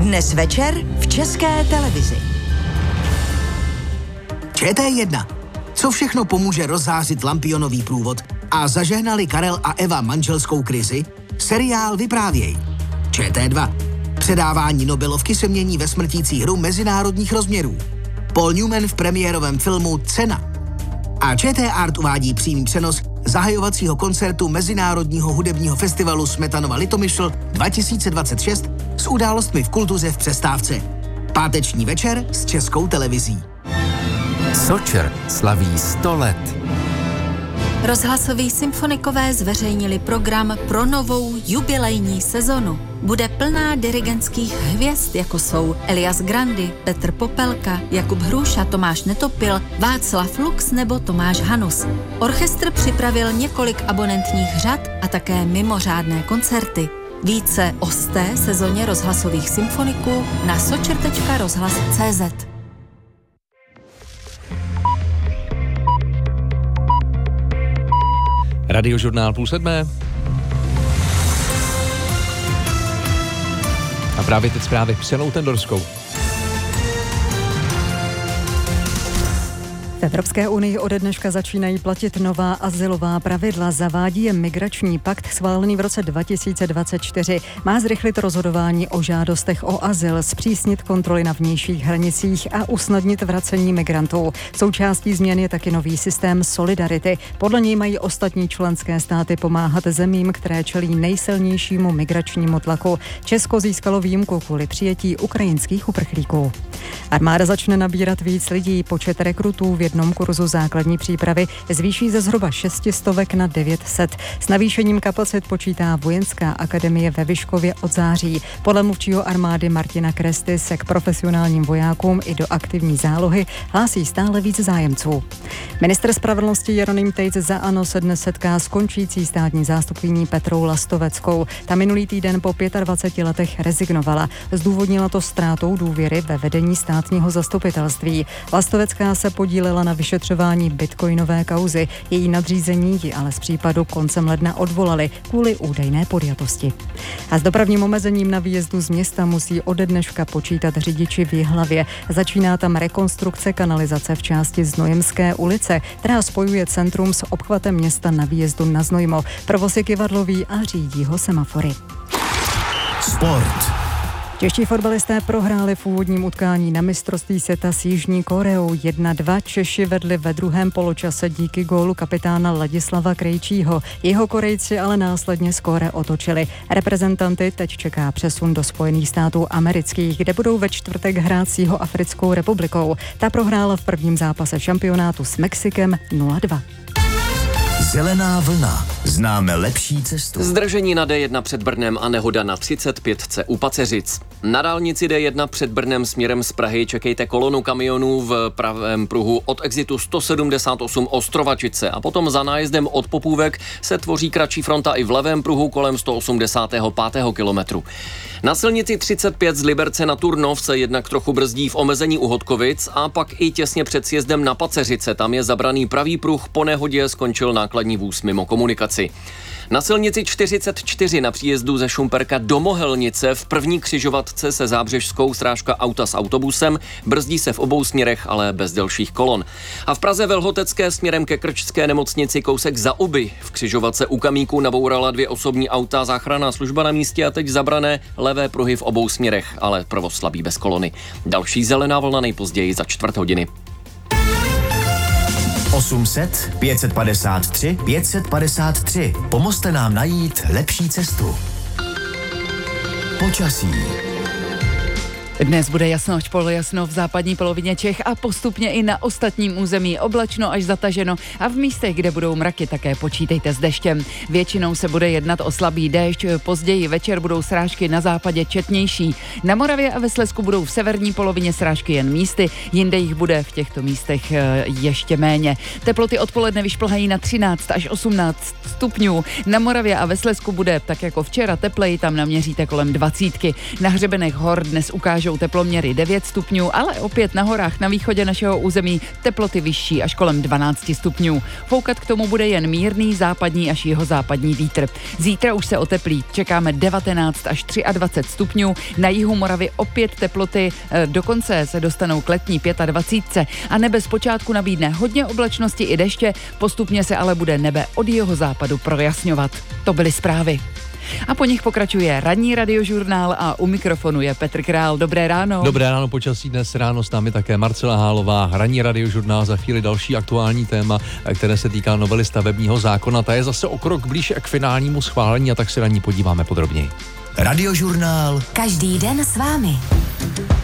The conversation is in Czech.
Dnes večer v České televizi. ČT1. Co všechno pomůže rozzářit lampionový průvod a zažehnali Karel a Eva manželskou krizi? Seriál Vyprávěj. ČT2. Předávání Nobelovky se mění ve smrtící hru mezinárodních rozměrů. Paul Newman v premiérovém filmu Cena. A ČT Art uvádí přímý přenos zahajovacího koncertu Mezinárodního hudebního festivalu Smetanova Litomyšl 2026 s událostmi v kultuře v přestávce. Páteční večer s Českou televizí. Sočer slaví 100 let. Rozhlasoví symfonikové zveřejnili program pro novou jubilejní sezonu. Bude plná dirigentských hvězd, jako jsou Elias Grandi, Petr Popelka, Jakub Hruša, Tomáš Netopil, Václav Lux nebo Tomáš Hanus. Orchestr připravil několik abonentních řad a také mimořádné koncerty. Více o 100. sezóně rozhlasových symfoniků na sočer.rozhlas.cz. Radiožurnál 6:30. A právě teď zprávy s Janou Tendorskou. V Evropské unii ode dneška začínají platit nová azylová pravidla. Zavádí je migrační pakt schválený v roce 2024. Má zrychlit rozhodování o žádostech o azyl, zpřísnit kontroly na vnějších hranicích a usnadnit vracení migrantů. Součástí změn je taky nový systém solidarity. Podle něj mají ostatní členské státy pomáhat zemím, které čelí nejsilnějšímu migračnímu tlaku. Česko získalo výjimku kvůli přijetí ukrajinských uprchlíků. Armáda začne nabírat víc lidí. Počet rekrutů v jednom kurzu základní přípravy zvýší ze zhruba 600 na 900. S navýšením kapacit počítá Vojenská akademie ve Vyškově od září. Podle mluvčího armády Martina Kresty se k profesionálním vojákům i do aktivní zálohy hlásí stále víc zájemců. Ministr spravedlnosti Jeroným Tejc za ANO se dnes setká s končící státní zástupkyní Petrou Lastoveckou. Ta minulý týden po 25 letech rezignovala. Zdůvodnila to ztrátou důvěry ve vedení státního zastupitelství. Lastovecká se podílela na vyšetřování bitcoinové kauzy. Její nadřízení ji ale z případu koncem ledna odvolali kvůli údajné podjatosti. A s dopravním omezením na výjezdu z města musí ode dneška počítat řidiči v Jihlavě. Začíná tam rekonstrukce kanalizace v části Znojemské ulice, která spojuje centrum s obchvatem města na výjezdu na Znojmo. Provoz je kyvadlový a řídí ho semafory. Sport. Čeští fotbalisté prohráli v úvodním utkání na mistrovství světa s Jižní Koreou 1-2. Češi vedli ve druhém poločase díky gólu kapitána Ladislava Krejčího. Jeho Korejci ale následně skóre otočili. Reprezentanty teď čeká přesun do Spojených států amerických, kde budou ve čtvrtek hrát s Jihoafrickou republikou. Ta prohrála v prvním zápase šampionátu s Mexikem 0-2. Zelená vlna. Známe lepší cestu. Zdržení na D1 před Brnem a nehoda na 35 u Paceřic. Na dálnici D1 před Brnem směrem z Prahy čekejte kolonu kamionů v pravém pruhu od exitu 178 Ostrovačice a potom za nájezdem od Popůvek se tvoří kratší fronta i v levém pruhu kolem 185. kilometru. Na silnici 35 z Liberce na Turnov se jednak trochu brzdí v omezení u Hodkovic a pak i těsně před sjezdem na Paceřice. Tam je zabraný pravý pruh, po nehodě skončil nákladní vůz mimo komunikaci. Na silnici 44 na příjezdu ze Šumperka do Mohelnice v první křižovatce se zábřežskou srážka auta s autobusem, brzdí se v obou směrech, ale bez delších kolon. A v Praze ve Lhotecké směrem ke Krčské nemocnici kousek za Uby v křižovatce u Kamíku nabourala 2 osobní auta, záchranná služba na místě a teď zabrané levé pruhy v obou směrech, ale provoz slabý bez kolony. Další zelená vlna nejpozději za 4 hodiny. 800 553 553. Pomozte nám najít lepší cestu. Počasí. Dnes bude jasno až polojasno v západní polovině Čech a postupně i na ostatním území oblačno až zataženo a v místech, kde budou mraky, také počítejte s deštěm. Většinou se bude jednat o slabý déšť, později večer budou srážky na západě četnější. Na Moravě a ve Slezsku budou v severní polovině srážky jen místy, jinde jich bude v těchto místech ještě méně. Teploty odpoledne vyšplhají na 13 až 18 stupňů. Na Moravě a ve Slezsku bude tak jako včera tepleji, tam naměříte kolem 20. Na hřebenech hor dnes ukáže ukážou teploměry 9 stupňů, ale opět na horách na východě našeho území teploty vyšší až kolem 12 stupňů. Foukat k tomu bude jen mírný západní až jihozápadní vítr. Zítra už se oteplí, čekáme 19 až 23 stupňů, na jihu Moravy opět teploty dokonce se dostanou k letní 25 a nebe zpočátku nabídne hodně oblačnosti i deště, postupně se ale bude nebe od jihozápadu projasňovat. To byly zprávy. A po nich pokračuje ranní radiožurnál a u mikrofonu je Petr Král. Dobré ráno. Dobré ráno, počasí dnes ráno s námi také Marcela Hálová. Ranní radiožurnál, za chvíli další aktuální téma, které se týká novely stavebního zákona. Ta je zase o krok blíž k finálnímu schválení a tak se na ní podíváme podrobněji. Radiožurnál. Každý den s vámi.